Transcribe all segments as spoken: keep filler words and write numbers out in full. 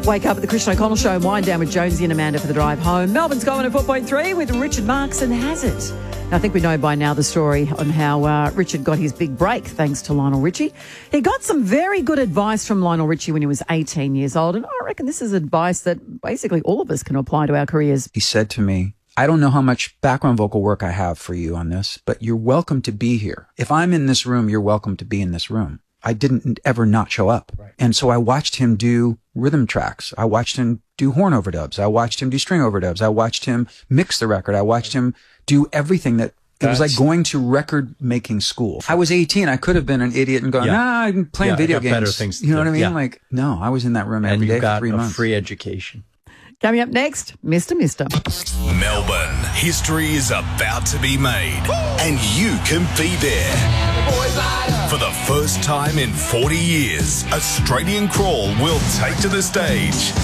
Wake up at the Christian O'Connell Show and wind down with Jonesy and Amanda for the drive home. Melbourne's going at four point three with Richard Marks and Hazard. I think we know by now the story on how uh, Richard got his big break thanks to Lionel Richie. He got some very good advice from Lionel Richie when he was eighteen years old, and I reckon this is advice that basically all of us can apply to our careers. He said to me, I don't know how much background vocal work I have for you on this, but you're welcome to be here. If I'm in this room, you're welcome to be in this room. I didn't ever not show up. Right. And so I watched him do rhythm tracks. I watched him do horn overdubs. I watched him do string overdubs. I watched him mix the record. I watched him do everything that it was like going to record making school. I was eighteen. I could have been an idiot and gone, yeah. nah, I'm playing yeah, video I got games. Better things to you know do. what I mean? Yeah. Like, no, I was in that room every day for three months. And you got a free education. Coming up next, Mister Mister Melbourne, history is about to be made, and you can be there. For the first time in forty years, Australian Crawl will take to the stage.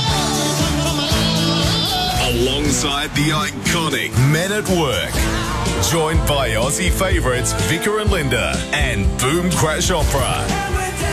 Alongside the iconic Men at Work. Joined by Aussie favourites Vicar and Linda and Boom Crash Opera.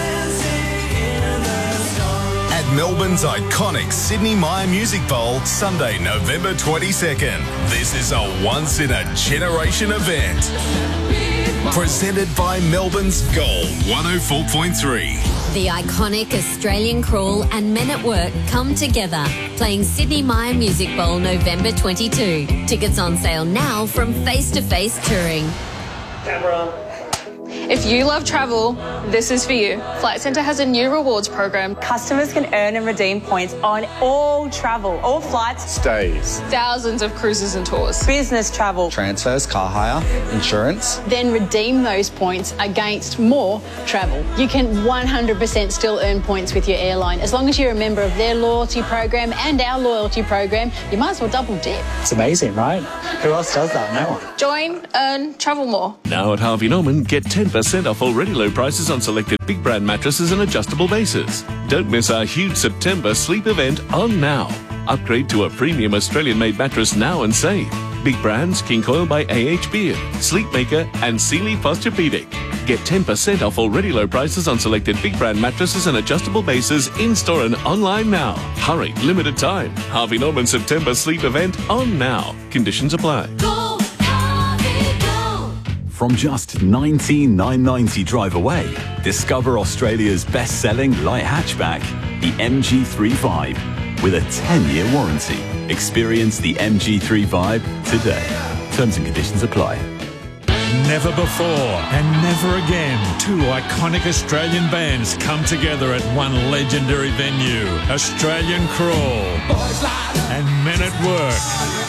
At Melbourne's iconic Sydney Myer Music Bowl, Sunday, November twenty-second. This is a once-in-a-generation event. Presented by Melbourne's Gold one oh four point three. The iconic Australian Crawl and Men at Work come together, playing Sydney Myer Music Bowl November twenty-second. Tickets on sale now from Face to Face Touring. Camera. If you love travel, this is for you. Flight Centre has a new rewards program. Customers can earn and redeem points on all travel, all flights, stays, thousands of cruises and tours, business travel, transfers, car hire, insurance. Then redeem those points against more travel. You can one hundred percent still earn points with your airline. As long as you're a member of their loyalty program and our loyalty program, you might as well double dip. It's amazing, right? Who else does that? No one. Join, earn, travel more. Now at Harvey Norman, get ten percent off already low prices on selected big brand mattresses and adjustable bases. Don't miss our huge September sleep event on now. Upgrade to a premium Australian-made mattress now and save. Big brands, King Coil by A H Beard, Sleepmaker and Sealy Posturepedic. Get ten percent off already low prices on selected big brand mattresses and adjustable bases in-store and online now. Hurry, limited time. Harvey Norman September sleep event on now. Conditions apply. Go, Harvey, go. From just nineteen thousand nine hundred ninety drive away, discover Australia's best-selling light hatchback, the M G thirty-five, with a ten-year warranty. Experience the M G thirty-five today. Terms and conditions apply. Never before and never again, two iconic Australian bands come together at one legendary venue. Australian Crawl and Men at Work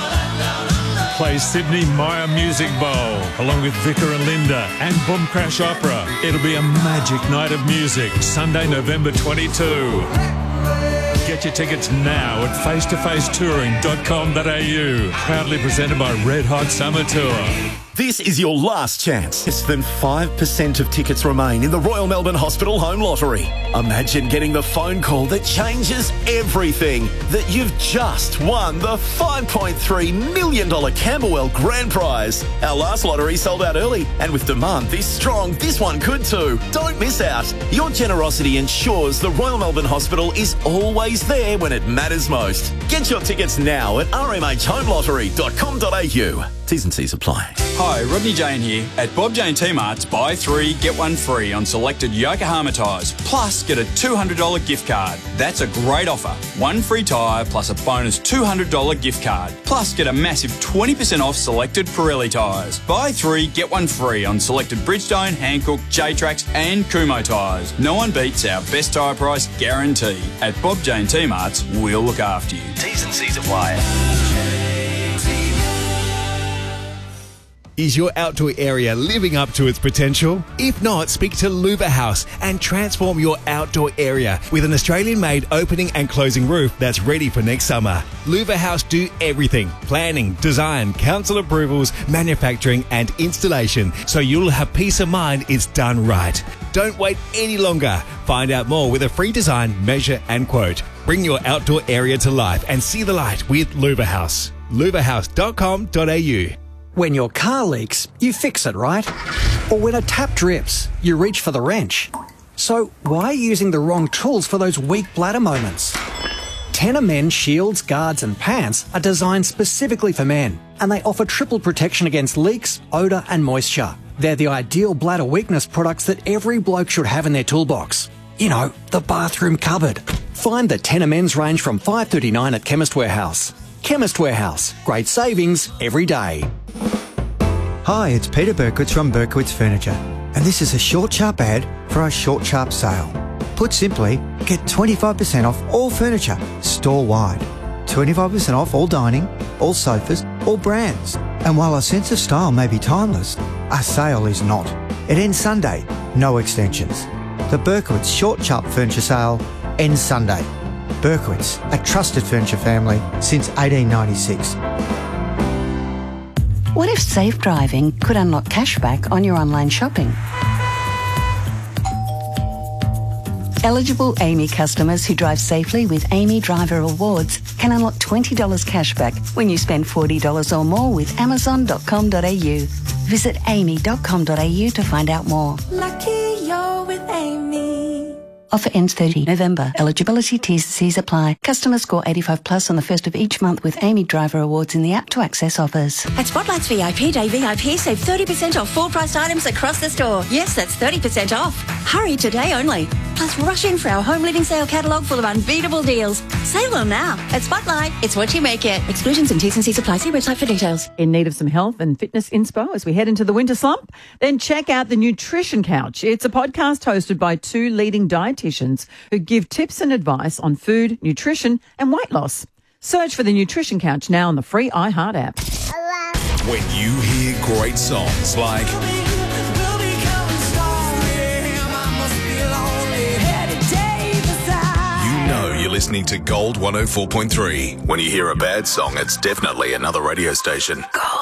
play Sydney Myer Music Bowl along with Vicar and Linda and Boom Crash Opera. It'll be a magic night of music, Sunday, November twenty-second. Get your tickets now at face to face touring dot com dot a u. Proudly presented by Red Hot Summer Tour. This is your last chance. Less than five percent of tickets remain in the Royal Melbourne Hospital Home Lottery. Imagine getting the phone call that changes everything. That you've just won the five point three million dollars Camberwell Grand Prize. Our last lottery sold out early, and with demand this strong, this one could too. Don't miss out. Your generosity ensures the Royal Melbourne Hospital is always there when it matters most. Get your tickets now at r m h home lottery dot com dot a u. T's and C's apply. Hi, Rodney Jane here. At Bob Jane T-Marts, buy three, get one free on selected Yokohama tyres, plus get a two hundred dollars gift card. That's a great offer. One free tyre plus a bonus two hundred dollars gift card, plus get a massive twenty percent off selected Pirelli tyres. Buy three, get one free on selected Bridgestone, Hankook, J-Trax and Kumho tyres. No one beats our best tyre price guarantee. At Bob Jane T-Marts, we'll look after you. T's and C's apply. Is your outdoor area living up to its potential? If not, speak to Luva House and transform your outdoor area with an Australian-made opening and closing roof that's ready for next summer. Luva House do everything: planning, design, council approvals, manufacturing and installation, so you'll have peace of mind it's done right. Don't wait any longer. Find out more with a free design, measure and quote. Bring your outdoor area to life and see the light with Luva House. luva house dot com dot a u. When your car leaks, you fix it, right? Or when a tap drips, you reach for the wrench. So why using the wrong tools for those weak bladder moments? Tena Men shields, guards and pants are designed specifically for men, and they offer triple protection against leaks, odour and moisture. They're the ideal bladder weakness products that every bloke should have in their toolbox. You know, the bathroom cupboard. Find the Tena Men's range from five dollars thirty-nine at Chemist Warehouse. Chemist Warehouse. Great savings every day. Hi, it's Peter Berkowitz from Berkowitz Furniture, and this is a short, sharp ad for our short, sharp sale. Put simply, get twenty-five percent off all furniture, store-wide. twenty-five percent off all dining, all sofas, all brands. And while our sense of style may be timeless, our sale is not. It ends Sunday, no extensions. The Berkowitz Short Sharp Furniture Sale ends Sunday. Berkowitz, a trusted furniture family since eighteen ninety-six. What if safe driving could unlock cashback on your online shopping? Eligible A M I customers who drive safely with A M I Driver Awards can unlock twenty dollars cashback when you spend forty dollars or more with amazon dot com dot a u. Visit amy dot com dot a u to find out more. Lucky you're with Amy. Offer ends thirtieth November. Eligibility T's and C's apply. Customers score eighty-five plus on the first of each month with A M I Driver Awards in the app to access offers. At Spotlight's V I P Day V I P, save thirty percent off full-priced items across the store. Yes, that's thirty percent off. Hurry today only. Plus, rush in for our home living sale catalogue full of unbeatable deals. Save them now. At Spotlight, it's what you make it. Exclusions and T's and C's apply. See website for details. In need of some health and fitness inspo as we head into the winter slump? Then check out the Nutrition Couch. It's a podcast hosted by two leading dietitians who give tips and advice on food, nutrition and weight loss. Search for the Nutrition Couch now on the free iHeart app. When you hear great songs like you're listening to Gold one oh four point three. When you hear a bad song, it's definitely another radio station. Gold.